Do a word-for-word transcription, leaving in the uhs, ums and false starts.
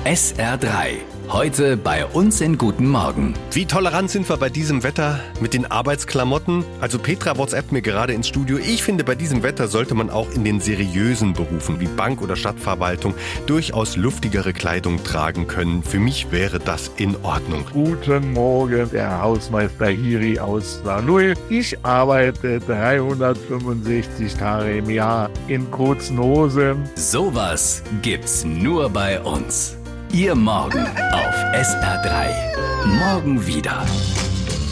S R drei. Heute bei uns in Guten Morgen. Wie tolerant sind wir bei diesem Wetter mit den Arbeitsklamotten? Also Petra WhatsAppt mir gerade ins Studio. Ich finde, bei diesem Wetter sollte man auch in den seriösen Berufen wie Bank oder Stadtverwaltung durchaus luftigere Kleidung tragen können. Für mich wäre das in Ordnung. Guten Morgen, der Hausmeister Hiri aus Saarlouis. Ich arbeite dreihundertfünfundsechzig Tage im Jahr in kurzen Hosen. Sowas gibt's nur bei uns. Ihr Morgen auf S R drei. Morgen wieder.